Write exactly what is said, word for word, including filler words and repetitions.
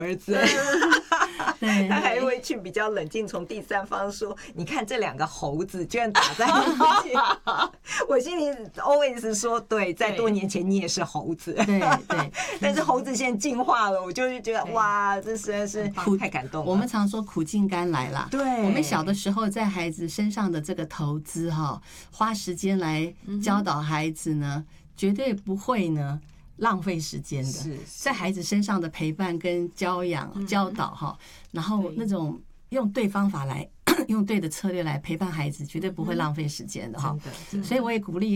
儿子。 对， 他还会去比较冷静，从第三方说：“你看这两个猴子居然打在一起。”我心里 always 说：“对，在多年前你也是猴子。” 对对， 但是猴子现在进化了，我就是觉得哇，这实在是太感动了。 我们常说苦尽甘来啦。 对， 我们小的时候在孩子身上的这个投资哈，花时间来教导孩子呢，绝对不会呢浪费时间的，在孩子身上的陪伴跟教养、教导哈，然后那种用对方法来，用对的策略来陪伴孩子，绝对不会浪费时间的哈。所以我也鼓励